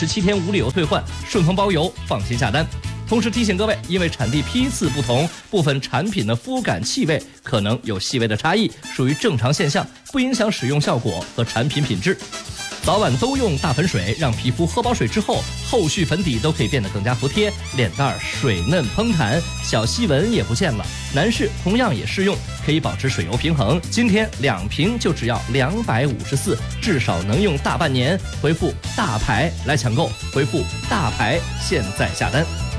17天无理由退换，顺丰包邮，放心下单。同时提醒各位，因为产地批次不同，部分产品的肤感气味可能有细微的差异，属于正常现象，不影响使用效果和产品品质。早晚都用大粉水，让皮肤喝饱水之后，后续粉底都可以变得更加服帖，脸蛋水嫩嘭弹，小细纹也不见了。男士同样也适用，可以保持水油平衡。今天2瓶就只要254，至少能用大半年。回复大牌来抢购，回复大牌现在下单。